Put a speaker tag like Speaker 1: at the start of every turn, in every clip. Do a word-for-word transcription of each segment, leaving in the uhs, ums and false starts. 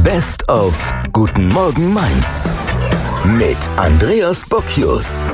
Speaker 1: Best of Guten Morgen Mainz mit Andreas Bocchius.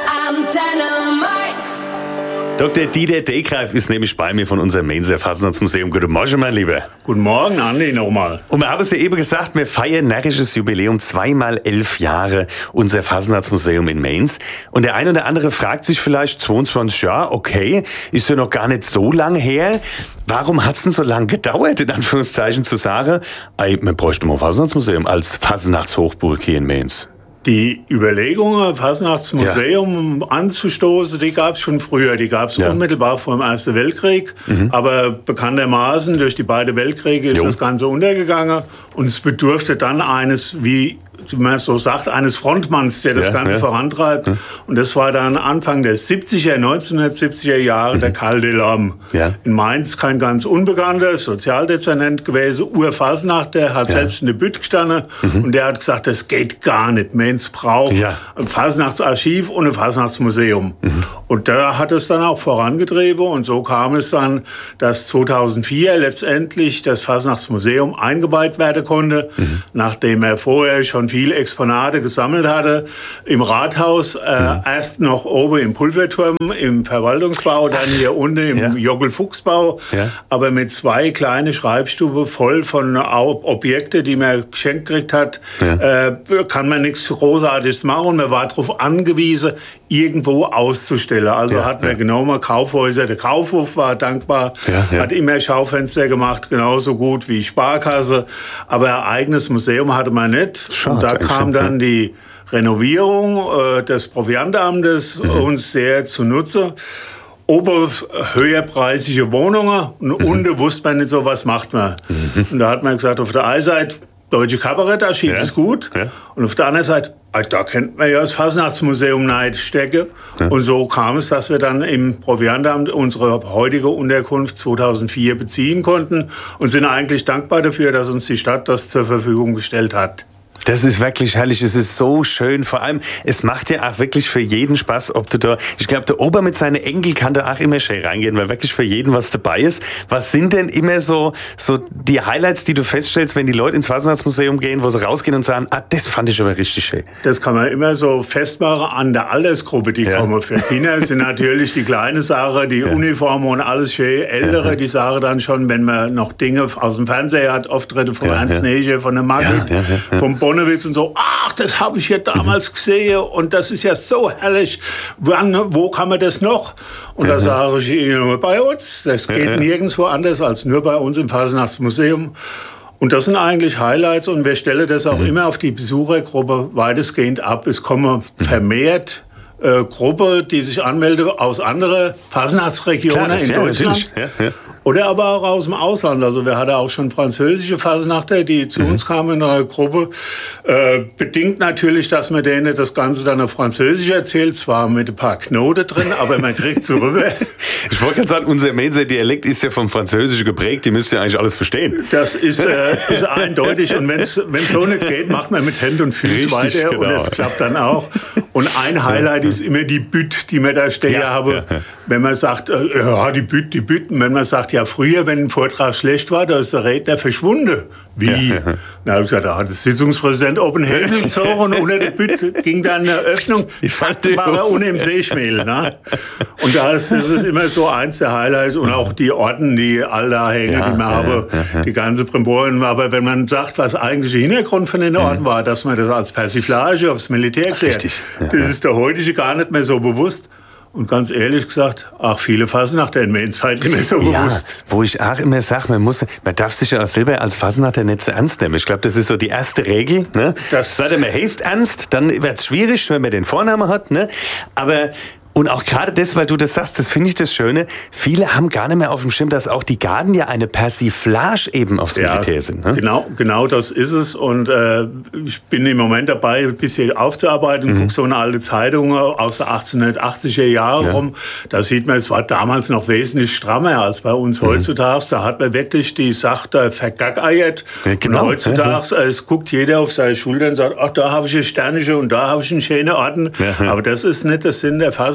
Speaker 2: Antenne Mainz.
Speaker 3: Doktor Dieter Dekreif ist nämlich bei mir von unserem Mainzer Fasnachtsmuseum. Guten Morgen, mein Lieber.
Speaker 4: Guten Morgen, Andi, nochmal.
Speaker 3: Und wir haben es ja eben gesagt, wir feiern närrisches Jubiläum, zweimal elf Jahre, unser Fasnachtsmuseum in Mainz. Und der eine oder andere fragt sich vielleicht, zweiundzwanzig Jahre, okay, ist ja noch gar nicht so lang her. Warum hat es denn so lange gedauert, in Anführungszeichen zu sagen, ey, man bräuchte mal ein Fasnachtsmuseum als Fasnachtshochburg hier in Mainz?
Speaker 4: Die Überlegung, ein Fasnachtsmuseum ja. anzustoßen, die gab es schon früher. Die gab es ja. unmittelbar vor dem Ersten Weltkrieg. Mhm. Aber bekanntermaßen durch die beiden Weltkriege ist jo. das Ganze untergegangen. Und es bedurfte dann eines, wie man so sagt, eines Frontmanns, der das ja, Ganze ja. vorantreibt. Ja. Und das war dann Anfang der siebziger, neunzehnhundertsiebziger Jahre, mhm. der Karl Delorme. Ja. In Mainz kein ganz Unbekannter, Sozialdezernent gewesen, Urfasnacht, der hat ja. selbst in der Bütt gestanden. Mhm. Und der hat gesagt, das geht gar nicht. Mainz braucht ja. ein Fasnachtsarchiv und ein Fasnachtsmuseum. Mhm. Und da hat es dann auch vorangetrieben. Und so kam es dann, dass zweitausendvier letztendlich das Fasnachtsmuseum eingeweiht werden konnte, mhm. nachdem er vorher schon viele Exponate gesammelt hatte. Im Rathaus, äh, mhm. erst noch oben im Pulverturm, im Verwaltungsbau, dann hier unten im ja. Joggelfuchsbau. Ja. Aber mit zwei kleinen Schreibstuben voll von Objekten, die man geschenkt gekriegt hat, ja. äh, kann man nichts Großartiges machen. Man war darauf angewiesen, irgendwo auszustellen. Also ja, hat man ja. genommen Kaufhäuser. Der Kaufhof war dankbar, ja, ja. hat immer Schaufenster gemacht, genauso gut wie Sparkasse. Aber ein eigenes Museum hatte man nicht. Schade, und da kam dann die Renovierung äh, des Proviantamtes mhm. uns sehr zunutze. Ober höherpreisige Wohnungen und mhm. unten wusste man nicht so, was macht man. Mhm. Und da hat man gesagt, auf der einen Seite, Deutsche Kabarettarchiv ja. ist gut. Ja. Und auf der anderen Seite, da könnte man ja das Fasnachtsmuseum stecken. Ja. Und so kam es, dass wir dann im Proviantamt unsere heutige Unterkunft zweitausendvier beziehen konnten und sind eigentlich dankbar dafür, dass uns die Stadt das zur Verfügung gestellt hat.
Speaker 3: Das ist wirklich herrlich, es ist so schön. Vor allem, es macht ja auch wirklich für jeden Spaß, ob du da, ich glaube, der Ober mit seinen Enkel kann da auch immer schön reingehen, weil wirklich für jeden was dabei ist. Was sind denn immer so, so die Highlights, die du feststellst, wenn die Leute ins Fasnachtsmuseum gehen, wo sie rausgehen und sagen, ah, das fand ich aber richtig schön?
Speaker 4: Das kann man immer so festmachen an der Altersgruppe, die ja. kommen. Für Kinder sind natürlich die kleine Sache, die ja. Uniformen und alles schön. Ältere, ja. die sagen dann schon, wenn man noch Dinge aus dem Fernseher hat, Auftritte von ja, Ernst ja. Neger, von der Margit, ja, ja, ja. vom Bonewitz und so, ach, das habe ich ja damals mhm. gesehen und das ist ja so herrlich. Wann, wo kann man das noch? Und mhm. da sage ich, nur bei uns. Das geht mhm. nirgendwo anders als nur bei uns im Fasnachtsmuseum. Und das sind eigentlich Highlights und wir stellen das auch mhm. immer auf die Besuchergruppe weitestgehend ab. Es kommen vermehrt äh, Gruppen, die sich anmelden aus anderen Fasnachtsregionen Klar, in ja, Deutschland. Ja, ja. Oder aber auch aus dem Ausland. Also wir hatten auch schon französische Fasnachter, die zu mhm. uns kamen in einer Gruppe. Äh, bedingt natürlich, dass man denen das Ganze dann auf Französisch erzählt. Zwar mit ein paar Knoten drin, aber man kriegt so rüber.
Speaker 3: Ich wollte gerade sagen, unser Mainzer Dialekt ist ja vom Französischen geprägt. Die müsst ja eigentlich alles verstehen.
Speaker 4: Das ist, äh, ist eindeutig. Und wenn es so nicht geht, macht man mit Händen und Füßen weiter. Genau. Und das klappt dann auch. Und ein Highlight ist immer die Bütt, die man da stehen ja, habe. Ja, ja. Wenn man sagt, äh, ja, die Bütt, die Bütt. Und wenn man sagt, ja, früher, wenn ein Vortrag schlecht war, da ist der Redner verschwunden. Wie? Ja, ja. Na, habe ich gesagt, da hat der Sitzungspräsident oben Helm gezogen und unter der Bütt ging dann eine Öffnung. Ich fand war er ohne im Seeschmehl. Ne? Und das, das ist immer so eins der Highlights. Und auch die Orden, die all da hängen, ja, die man ja, habe, ja, ja. die ganze Brimboren. Aber wenn man sagt, was eigentlich der Hintergrund von den Orden mhm. war, dass man das als Persiflage aufs Militär klärt, ja, das ist der heutige gar nicht mehr so bewusst. Und ganz ehrlich gesagt, auch viele Fasnachter in Mainz halt nicht mehr so
Speaker 3: ja,
Speaker 4: bewusst.
Speaker 3: Wo ich auch immer sage, man muss, man darf sich ja auch selber als Fasnachter nicht so ernst nehmen. Ich glaube, das ist so die erste Regel. Ne? Das Sagt man heißt ernst, dann wird es schwierig, wenn man den Vornamen hat. Ne? Aber und auch gerade das, weil du das sagst, das finde ich das Schöne. Viele haben gar nicht mehr auf dem Schirm, dass auch die Garden ja eine Persiflage eben aufs ja, Militär sind. Ne?
Speaker 4: Genau, genau das ist es. Und äh, ich bin im Moment dabei, ein bisschen aufzuarbeiten. Mhm. Guck so eine alte Zeitung aus den achtzehnhundertachtziger Jahren ja. rum. Da sieht man, es war damals noch wesentlich strammer als bei uns mhm. heutzutage. Da hat man wirklich die Sache vergackeiert. Ja, genau. Und heutzutage ja, ja. es guckt jeder auf seine Schultern und sagt, ach, da habe ich ein Sternchen und da habe ich einen schönen Orden. Ja, ja. Aber das ist nicht der Sinn der Fassung.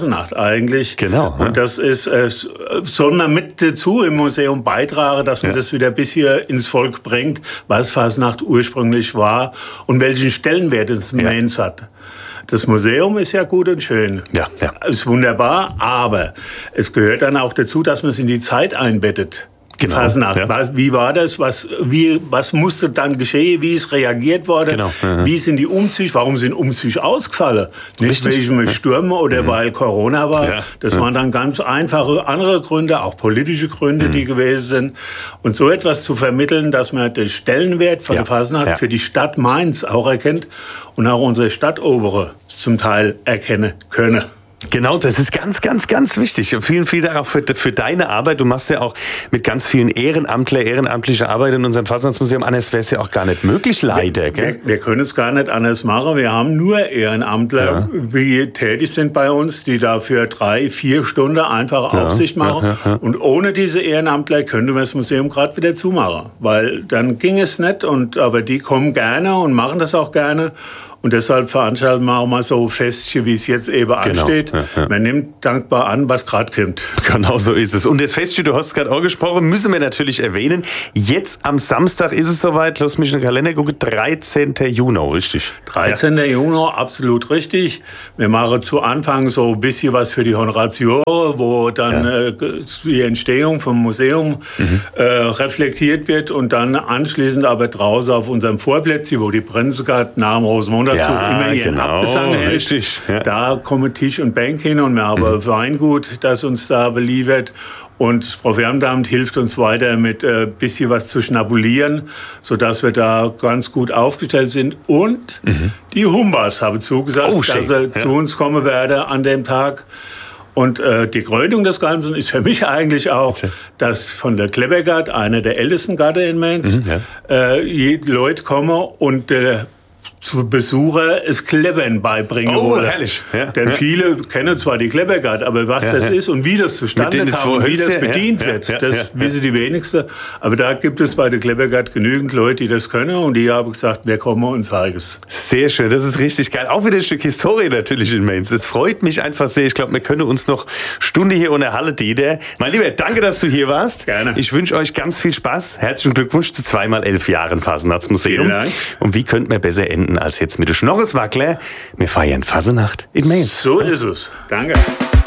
Speaker 4: Fasnacht eigentlich.
Speaker 3: Genau.
Speaker 4: Und das ist, äh, soll man mit dazu im Museum beitragen, dass man ja. das wieder ein bisschen ins Volk bringt, was Fasnacht ursprünglich war und welchen Stellenwert es im ja. Mainz hat. Das Museum ist ja gut und schön.
Speaker 3: Ja, ja.
Speaker 4: Ist wunderbar, aber es gehört dann auch dazu, dass man es in die Zeit einbettet.
Speaker 3: Genau,
Speaker 4: Fasnacht.
Speaker 3: ja.
Speaker 4: Wie war das? Was, wie, was musste dann geschehen? Wie ist reagiert worden?
Speaker 3: Genau, ja.
Speaker 4: Wie sind die Umzüge? Warum sind Umzüge ausgefallen? Nicht wegen ja. Stürmen oder mhm. weil Corona war. Ja. Das ja. waren dann ganz einfache andere Gründe, auch politische Gründe, mhm. die gewesen sind. Und so etwas zu vermitteln, dass man den Stellenwert von
Speaker 3: ja.
Speaker 4: der Fasnacht
Speaker 3: ja.
Speaker 4: für die Stadt Mainz auch erkennt und auch unsere Stadtobere zum Teil erkennen können.
Speaker 3: Genau, das ist ganz, ganz, ganz wichtig. Vielen, vielen Dank auch für, für deine Arbeit. Du machst ja auch mit ganz vielen Ehrenamtler, ehrenamtliche Arbeit in unserem Fasnachtsmuseum. Anders wäre es ja auch gar nicht möglich, leider.
Speaker 4: Wir,
Speaker 3: gell?
Speaker 4: wir, wir können es gar nicht anders machen. Wir haben nur Ehrenamtler, ja. die tätig sind bei uns, die dafür drei, vier Stunden einfach ja. Aufsicht machen. Ja, ja, ja. Und ohne diese Ehrenamtler könnte man das Museum gerade wieder zumachen. Weil dann ging es nicht. Und, aber die kommen gerne und machen das auch gerne. Und deshalb veranstalten wir auch mal so Festchen, wie es jetzt eben genau. ansteht. Ja, ja. Man nimmt dankbar an, was gerade kommt.
Speaker 3: Genau so ist es. Und das Festchen, du hast es gerade auch gesprochen, müssen wir natürlich erwähnen. Jetzt am Samstag ist es soweit, lass mich in den Kalender gucken, dreizehnten Juni, richtig?
Speaker 4: dreizehnten Ja. Juni, absolut richtig. Wir machen zu Anfang so ein bisschen was für die Honoratioren, wo dann ja. äh, die Entstehung vom Museum mhm. äh, reflektiert wird und dann anschließend aber draußen auf unserem Vorplätzchen, wo die Prinzengarten nach dem Rosenmontag dazu ja, immer ihren
Speaker 3: genau,
Speaker 4: Abgesang hält.
Speaker 3: Richtig, ja.
Speaker 4: Da kommen Tisch und Bank hin und wir haben mhm. Weingut, das uns da beliefert. Und das Proviantamt hilft uns weiter mit ein äh, bisschen was zu schnabulieren, sodass wir da ganz gut aufgestellt sind. Und mhm. die Humbas haben zugesagt,
Speaker 3: oh,
Speaker 4: dass sie
Speaker 3: ja.
Speaker 4: zu uns kommen werden an dem Tag. Und äh, die Krönung des Ganzen ist für mich eigentlich auch, dass von der Kleppergart, einer der ältesten Gärten in Mainz, mhm, ja. äh, die Leute kommen und äh, zu Besucher das Kleppern beibringen
Speaker 3: oh,
Speaker 4: wollen.
Speaker 3: Herrlich. Ja,
Speaker 4: Denn
Speaker 3: ja.
Speaker 4: viele kennen zwar die Kleppergart, aber was
Speaker 3: ja,
Speaker 4: das
Speaker 3: ja.
Speaker 4: ist und wie das zustande kam und wie das bedient ja, wird, ja, ja, das ja, ja. wissen die wenigsten. Aber da gibt es bei der Kleppergart genügend Leute, die das können und die haben gesagt, wir kommen und zeigen es.
Speaker 3: Sehr schön, das ist richtig geil. Auch wieder ein Stück Historie natürlich in Mainz. Es freut mich einfach sehr. Ich glaube, wir können uns noch Stunde hier unterhalten, Dieter. Mein Lieber, danke, dass du hier warst.
Speaker 4: Gerne.
Speaker 3: Ich wünsche euch ganz viel Spaß. Herzlichen Glückwunsch zu zweimal elf Jahren Fasnachtsmuseum.
Speaker 4: Vielen Dank.
Speaker 3: Und wie könnte man besser enden als jetzt mit der Schnorreswackler? Wir feiern Fasnacht in Mainz.
Speaker 4: So ist es. Danke.